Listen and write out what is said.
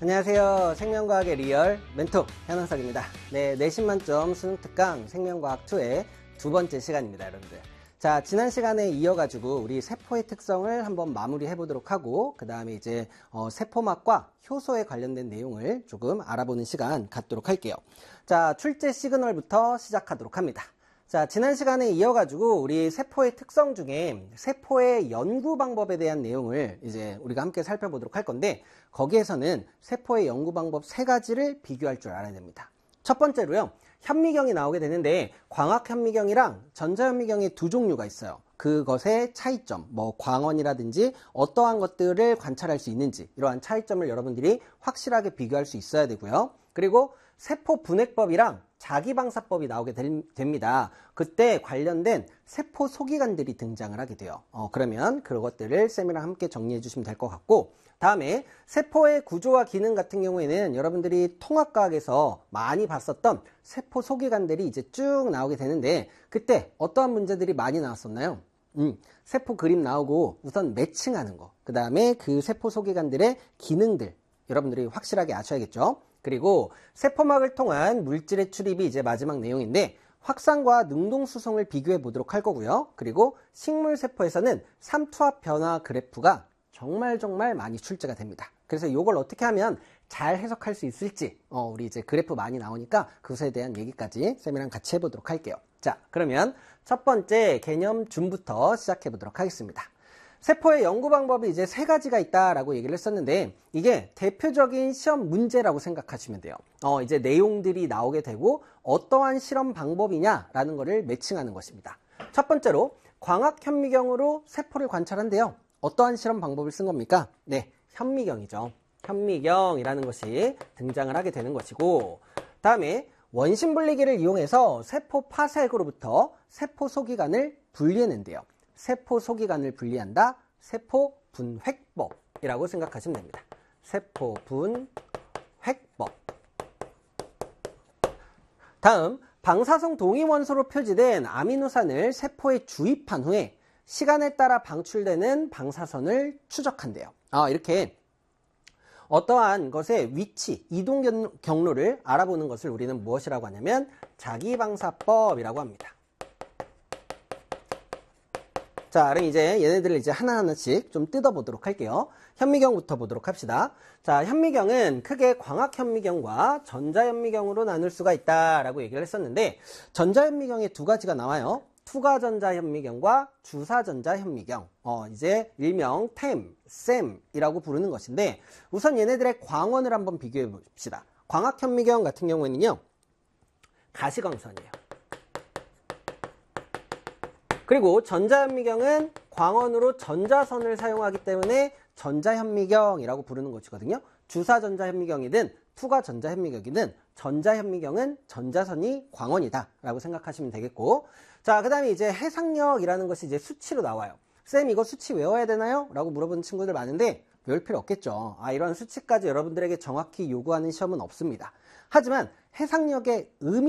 안녕하세요. 생명과학의 리얼 멘토 현원석입니다. 네, 내신 만점 수능 특강 생명과학 2의 두 번째 시간입니다, 여러분들. 자, 지난 시간에 이어가지고 우리 세포의 특성을 한번 마무리해 보도록 하고, 그 다음에 이제 세포막과 효소에 관련된 내용을 조금 알아보는 시간 갖도록 할게요. 자, 출제 시그널부터 시작하도록 합니다. 자, 지난 시간에 이어가지고 우리 세포의 특성 중에 세포의 연구 방법에 대한 내용을 이제 우리가 함께 살펴보도록 할 건데, 거기에서는 세포의 연구 방법 3가지를 비교할 줄 알아야 됩니다. 첫 번째로요, 현미경이 나오게 되는데 광학현미경이랑 전자현미경의 두 종류가 있어요. 그것의 차이점, 광원이라든지 어떠한 것들을 관찰할 수 있는지, 이러한 차이점을 여러분들이 확실하게 비교할 수 있어야 되고요. 그리고 세포 분해법이랑 자기방사법이 나오게 됩니다. 그때 관련된 세포 소기관들이 등장을 하게 돼요. 그러면 그것들을 쌤이랑 함께 정리해 주시면 될 것 같고, 다음에 세포의 구조와 기능 같은 경우에는 여러분들이 통합과학에서 많이 봤었던 세포 소기관들이 이제 쭉 나오게 되는데, 그때 어떠한 문제들이 많이 나왔었나요? 세포 그림 나오고 우선 매칭하는 거, 그 다음에 그 세포 소기관들의 기능들 여러분들이 확실하게 아셔야겠죠. 그리고 세포막을 통한 물질의 출입이 이제 마지막 내용인데, 확산과 능동수송을 비교해 보도록 할 거고요. 그리고 식물세포에서는 삼투압 변화 그래프가 정말 많이 출제가 됩니다. 그래서 이걸 어떻게 하면 잘 해석할 수 있을지, 우리 이제 그래프 많이 나오니까 그것에 대한 얘기까지 쌤이랑 같이 해보도록 할게요. 자, 그러면 첫 번째 개념 줌부터 시작해 보도록 하겠습니다. 세포의 연구 방법이 이제 3가지가 있다라고 얘기를 했었는데, 이게 대표적인 시험 문제라고 생각하시면 돼요. 이제 내용들이 나오게 되고 어떠한 실험 방법이냐라는 거를 매칭하는 것입니다. 첫 번째로 광학현미경으로 세포를 관찰한대요. 어떠한 실험 방법을 쓴 겁니까? 네, 현미경이죠. 현미경이라는 것이 등장을 하게 되는 것이고, 다음에 원심분리기를 이용해서 세포 파색으로부터 세포 소기관을 분리해낸대요. 세포 소기관을 분리한다. 세포 분획법이라고 생각하시면 됩니다. 세포 분획법. 다음, 방사성 동위원소로 표지된 아미노산을 세포에 주입한 후에 시간에 따라 방출되는 방사선을 추적한대요. 이렇게 어떠한 것의 위치, 이동 경로를 알아보는 것을 우리는 무엇이라고 하냐면 자기방사법이라고 합니다. 자, 그럼 이제 얘네들을 이제 하나하나씩 좀 뜯어보도록 할게요. 현미경부터 보도록 합시다. 자, 현미경은 크게 광학현미경과 전자현미경으로 나눌 수가 있다라고 얘기를 했었는데, 전자현미경에 2가지가 나와요. 투과전자현미경과 주사전자현미경. 이제 일명 TEM, SEM이라고 부르는 것인데, 우선 얘네들의 광원을 한번 비교해 봅시다. 광학현미경 같은 경우에는요, 가시광선이에요. 그리고 전자현미경은 광원으로 전자선을 사용하기 때문에 전자현미경이라고 부르는 것이거든요. 주사전자현미경이든 투과전자현미경이든 전자현미경은 전자선이 광원이다 라고 생각하시면 되겠고, 자, 그 다음에 이제 해상력이라는 것이 이제 수치로 나와요. 쌤, 이거 수치 외워야 되나요? 라고 물어보는 친구들 많은데 외울 필요 없겠죠. 이런 수치까지 여러분들에게 정확히 요구하는 시험은 없습니다. 하지만 해상력의 의미